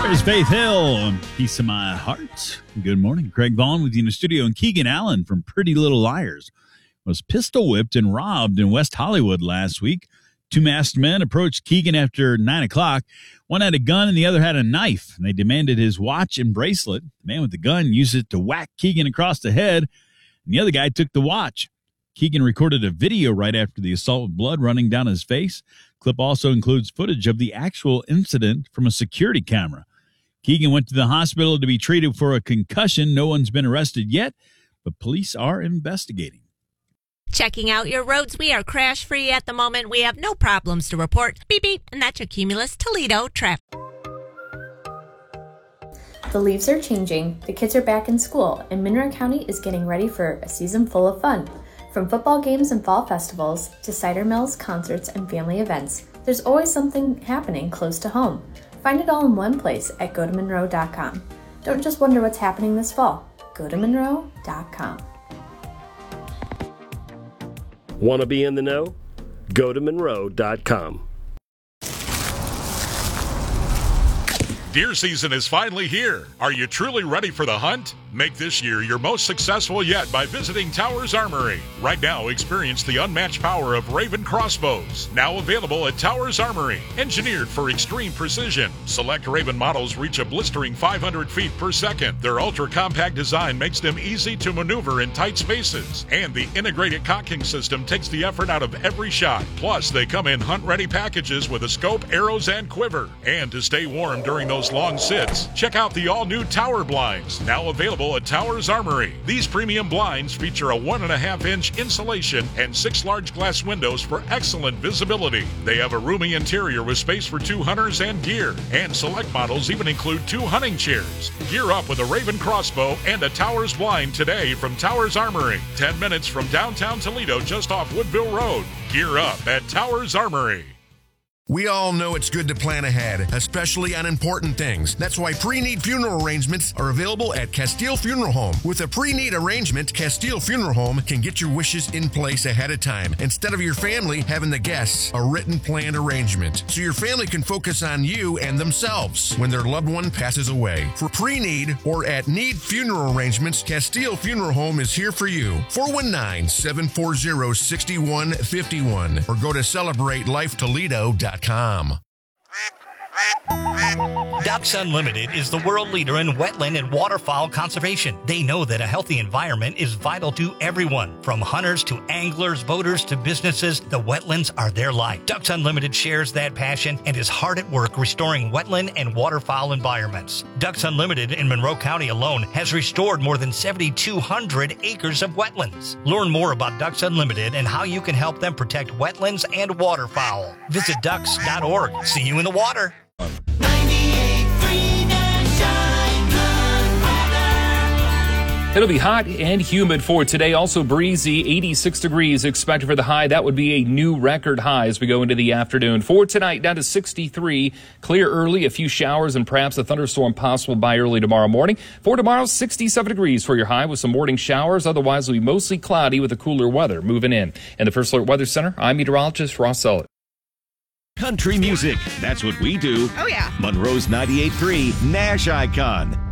is Faith Hill, Piece of My Heart. Good morning. Craig Vaughn with you in the studio. And Keegan Allen from Pretty Little Liars was pistol whipped and robbed in West Hollywood last week. Two masked men approached Keegan after 9 o'clock. One had a gun and the other had a knife. And they demanded his watch and bracelet. The man with the gun used it to whack Keegan across the head. And the other guy took the watch. Keegan recorded a video right after the assault with blood running down his face. Clip also includes footage of the actual incident from a security camera. Keegan went to the hospital to be treated for a concussion. No one's been arrested yet, but police are investigating. Checking out your roads. We are crash-free at the moment. We have no problems to report. Beep, beep. And that's your Cumulus Toledo traffic. The leaves are changing, the kids are back in school, and Monroe County is getting ready for a season full of fun. From football games and fall festivals to cider mills, concerts, and family events, there's always something happening close to home. Find it all in one place at GoToMonroe.com. Don't just wonder what's happening this fall. GoToMonroe.com. Want to be in the know? GoToMonroe.com. Deer season is finally here. Are you truly ready for the hunt? Make this year your most successful yet by visiting Towers Armory. Right now, experience the unmatched power of Raven crossbows. Now available at Towers Armory. Engineered for extreme precision. Select Raven models reach a blistering 500 feet per second. Their ultra-compact design makes them easy to maneuver in tight spaces. And the integrated cocking system takes the effort out of every shot. Plus, they come in hunt-ready packages with a scope, arrows, and quiver. And to stay warm during those long sits, check out the all-new Tower Blinds. Now available at Towers Armory. These premium blinds feature a 1.5-inch insulation and 6 large glass windows for excellent visibility. They have a roomy interior with space for 2 hunters and gear. And select models even include 2 hunting chairs. Gear up with a Raven crossbow and a Towers blind today from Towers Armory. 10 minutes from downtown Toledo, just off Woodville Road. Gear up at Towers Armory. We all know it's good to plan ahead, especially on important things. That's why pre-need funeral arrangements are available at Castile Funeral Home. With a pre-need arrangement, Castile Funeral Home can get your wishes in place ahead of time, instead of your family having the guests a written planned arrangement, so your family can focus on you and themselves when their loved one passes away. For pre-need or at need funeral arrangements, Castile Funeral Home is here for you. 419-740-6151 or go to CelebrateLifeToledo.com. Ducks Unlimited is the world leader in wetland and waterfowl conservation. They know that a healthy environment is vital to everyone, from hunters to anglers, boaters to businesses. The wetlands are their life. Ducks Unlimited shares that passion and is hard at work restoring wetland and waterfowl environments. Ducks Unlimited in Monroe County alone has restored more than 7,200 acres of wetlands. Learn more about Ducks Unlimited and how you can help them protect wetlands and waterfowl. Visit ducks.org. See you in the water. It'll be hot and humid for today. Also breezy, 86 degrees expected for the high. That would be a new record high as we go into the afternoon. For tonight, down to 63. Clear early, a few showers and perhaps a thunderstorm possible by early tomorrow morning. For tomorrow, 67 degrees for your high with some morning showers. Otherwise, it'll be mostly cloudy with the cooler weather moving in. In the First Alert Weather Center, I'm meteorologist Ross Sullivan. Country music. That's what we do. Oh, yeah. Monroe's 98.3 Nash Icon.